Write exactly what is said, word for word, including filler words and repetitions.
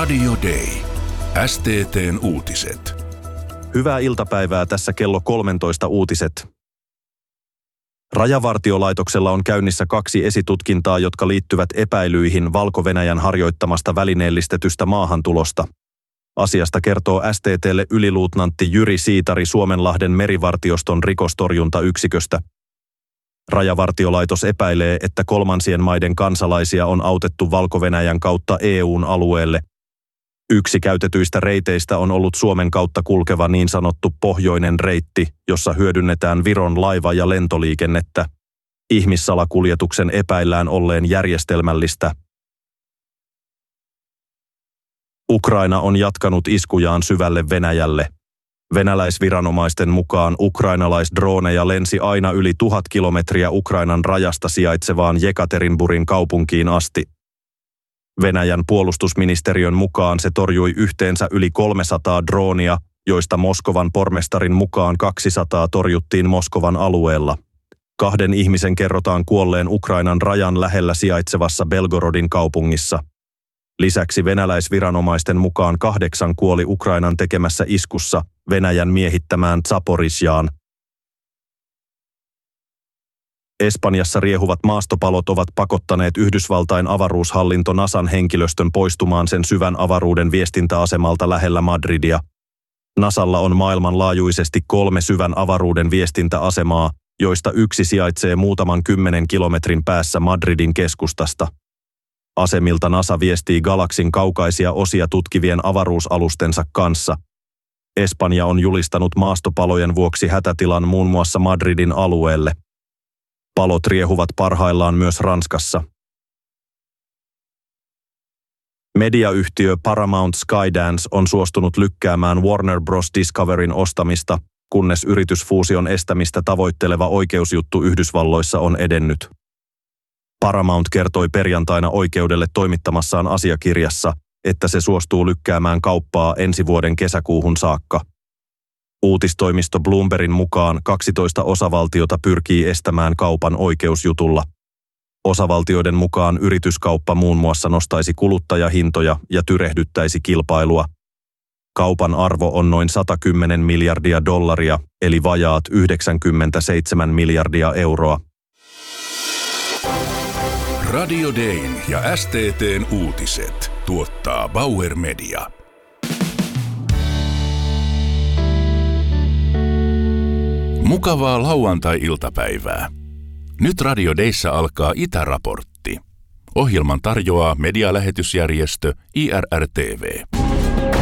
Radio Day. S T T:n uutiset. Hyvää iltapäivää, tässä kello kolmetoista uutiset. Rajavartiolaitoksella on käynnissä kaksi esitutkintaa, jotka liittyvät epäilyihin Valko-Venäjän harjoittamasta välineellistetystä maahantulosta. Asiasta kertoo S T T:lle yliluutnantti Jyri Siitari Suomenlahden merivartioston rikostorjuntayksiköstä. Rajavartiolaitos epäilee, että kolmansien maiden kansalaisia on autettu Valko-Venäjän kautta E U:n alueelle. Yksi käytetyistä reiteistä on ollut Suomen kautta kulkeva niin sanottu pohjoinen reitti, jossa hyödynnetään Viron laiva- ja lentoliikennettä. Ihmissalakuljetuksen epäillään olleen järjestelmällistä. Ukraina on jatkanut iskujaan syvälle Venäjälle. Venäläisviranomaisten mukaan ukrainalaisdrooneja lensi aina yli tuhat kilometriä Ukrainan rajasta sijaitsevaan Jekaterinburin kaupunkiin asti. Venäjän puolustusministeriön mukaan se torjui yhteensä yli kolmesataa droonia, joista Moskovan pormestarin mukaan kaksisataa torjuttiin Moskovan alueella. Kahden ihmisen kerrotaan kuolleen Ukrainan rajan lähellä sijaitsevassa Belgorodin kaupungissa. Lisäksi venäläisviranomaisten mukaan kahdeksan kuoli Ukrainan tekemässä iskussa Venäjän miehittämään Zaporizjaan. Espanjassa riehuvat maastopalot ovat pakottaneet Yhdysvaltain avaruushallinto NASAn henkilöstön poistumaan sen syvän avaruuden viestintäasemalta lähellä Madridia. NASAlla on maailmanlaajuisesti kolme syvän avaruuden viestintäasemaa, joista yksi sijaitsee muutaman kymmenen kilometrin päässä Madridin keskustasta. Asemilta NASA viestii galaksin kaukaisia osia tutkivien avaruusalustensa kanssa. Espanja on julistanut maastopalojen vuoksi hätätilan muun muassa Madridin alueelle. Palot riehuvat parhaillaan myös Ranskassa. Mediayhtiö Paramount Skydance on suostunut lykkäämään Warner Bros. Discoveryn ostamista, kunnes yritysfuusion estämistä tavoitteleva oikeusjuttu Yhdysvalloissa on edennyt. Paramount kertoi perjantaina oikeudelle toimittamassaan asiakirjassa, että se suostuu lykkäämään kauppaa ensi vuoden kesäkuuhun saakka. Uutistoimisto Bloombergin mukaan kaksitoista osavaltiota pyrkii estämään kaupan oikeusjutulla. Osavaltioiden mukaan yrityskauppa muun muassa nostaisi kuluttajahintoja ja tyrehdyttäisi kilpailua. Kaupan arvo on noin sata kymmenen miljardia dollaria, eli vajaat yhdeksänkymmentäseitsemän miljardia euroa. Radio Dayn ja S T T:n uutiset tuottaa Bauer Media. Mukavaa lauantai-iltapäivää. Nyt Radio Dayssä alkaa Itäraportti. Ohjelman tarjoaa medialähetysjärjestö I R R T V.